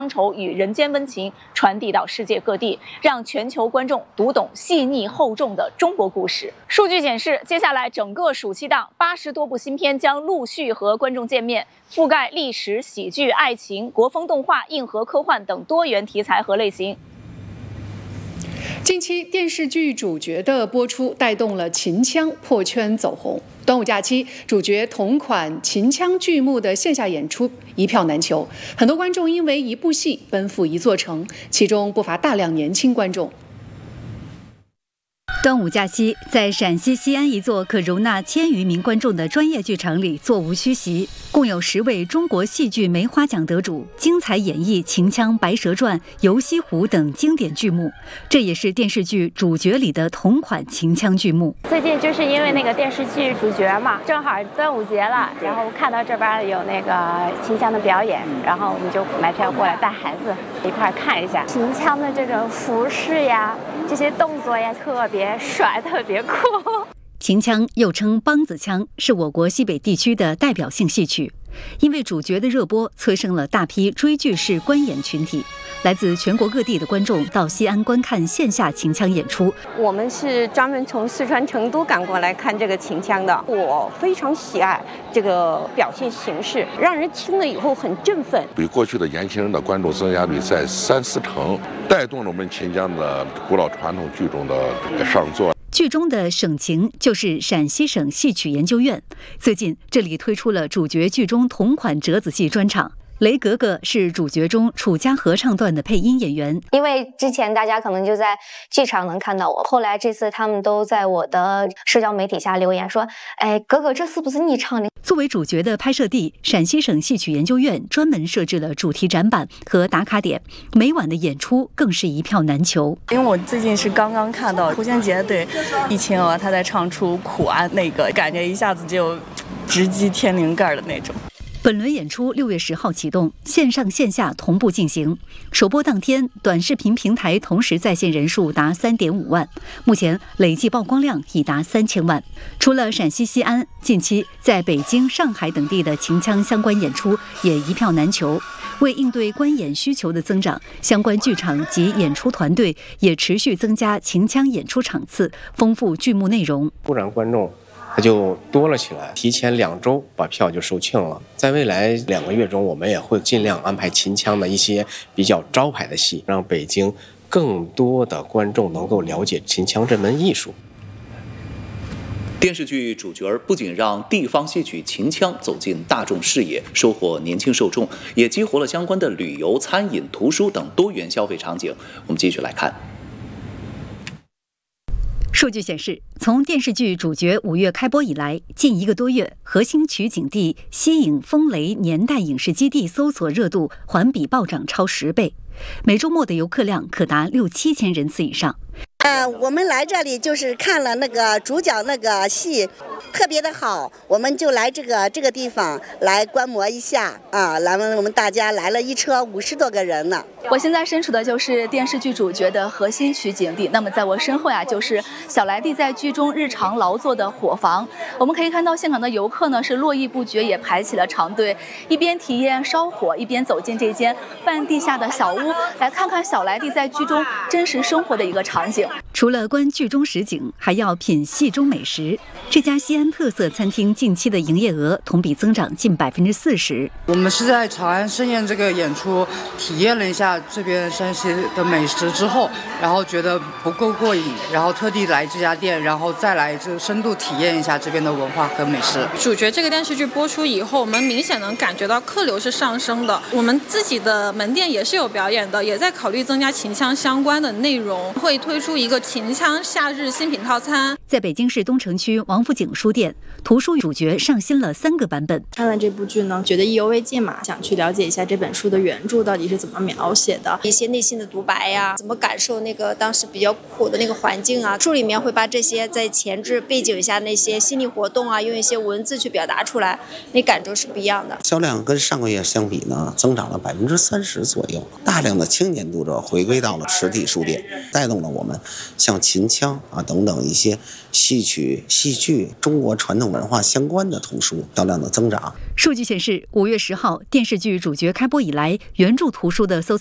愁与人间温情传递到世界各地，让全球观众读懂细腻厚重的中国故事。数据显示，接下来整个暑期档80多部新片将陆续和观众见面，覆盖历史、喜剧、爱情、国风动画、硬核科幻等多元题材和类型。 近期电视剧主角的播出带动了秦腔破圈走红。端午假期，主角同款秦腔剧目的线下演出一票难求，很多观众因为一部戏奔赴一座城，其中不乏大量年轻观众。 端午假期，在陕西西安一座可容纳1000余名观众的专业剧场里，座无虚席，共有10位中国戏剧梅花奖得主精彩演绎秦腔《白蛇传》《游西湖》等经典剧目，这也是电视剧主角里的同款秦腔剧目。 最近就是因为那个电视剧主角嘛，正好端午节了，然后看到这边有那个秦腔的表演，然后我们就买票过来带孩子一块看一下秦腔的这种服饰呀，这些动作呀，特别帅，特别酷。 秦腔又称梆子腔，是我国西北地区的代表性戏曲。因为主角的热播，催生了大批追剧式观演群体。来自全国各地的观众到西安观看线下秦腔演出。 我们是专门从四川成都赶过来看这个秦腔的，我非常喜爱这个表现形式，让人听了以后很振奋。 比过去的年轻人的观众增加率在3、4成，带动了我们秦腔的古老传统剧种的上座。 剧中的省情就是陕西省戏曲研究院，最近这里推出了主角剧中同款折子戏专场。雷格格是主角中楚家合唱段的配音演员。 因为之前大家可能就在剧场能看到我，后来这次他们都在我的社交媒体下留言说，哎，格格这是不是你唱的？ 作为主角的拍摄地，陕西省戏曲研究院专门设置了主题展板和打卡点，每晚的演出更是一票难求。 因为我最近是刚刚看到胡先杰对易秦娥他在唱出苦啊，那个感觉一下子就直击天灵盖的那种。 本轮演出6月10号启动，线上线下同步进行。首播当天，短视频平台同时在线人数达3.5万，目前累计曝光量已达3000万。除了陕西西安，近期在北京、上海等地的秦腔相关演出也一票难求。为应对观演需求的增长，相关剧场及演出团队也持续增加秦腔演出场次，丰富剧目内容。 突然观众它就多了起来，提前2周把票就售罄了。在未来2个月中，我们也会尽量安排秦腔的一些比较招牌的戏，让北京更多的观众能够了解秦腔这门艺术。 电视剧主角不仅让地方戏曲秦腔走进大众视野，收获年轻受众，也激活了相关的旅游、餐饮、图书等多元消费场景。我们继续来看。 数据显示，从电视剧主角5月开播以来，近1个多月，核心取景地西影风雷年代影视基地搜索热度环比暴涨超10倍，每周末的游客量可达6、7千人次以上。 我们来这里就是看了那个主角那个戏，特别的好，我们就来这个地方来观摩一下啊。我们大家来了一车50多个人呢。 我现在身处的就是电视剧主角的核心取景地，那么在我身后呀，就是小莱蒂在剧中日常劳作的伙房。我们可以看到现场的游客呢是络绎不绝，也排起了长队，一边体验烧火，一边走进这间半地下的小屋，来看看小莱蒂在剧中真实生活的一个场景。 除了观剧中实景，还要品戏中美食。这家西安特色餐厅近期的营业额同比增长近40%。 我们是在长安盛宴这个演出体验了一下这边山西的美食之后，然后觉得不够过瘾，然后特地来这家店，然后再来就深度体验一下这边的文化和美食。 主角这个电视剧播出以后，我们明显能感觉到客流是上升的。我们自己的门店也是有表演的，也在考虑增加秦腔相关的内容，会推出一个秦腔夏日新品套餐。 在北京市东城区王府井书店，图书主角上新了3个版本。 看了这部剧呢，觉得意犹未尽嘛，想去了解一下这本书的原著到底是怎么描写的， 一些内心的独白呀，怎么感受那个当时比较苦的那个环境啊。书里面会把这些在前置背景下那些心理活动啊，用一些文字去表达出来，那感受是不一样的。 销量跟上个月相比呢，增长了30%左右。大量的青年读者回归到了实体书店，带动了我们像秦腔啊等等一些戏曲、戏剧、中国传统文化相关的图书销量的增长。 数据显示，5月10号电视剧主角开播以来，原著图书的搜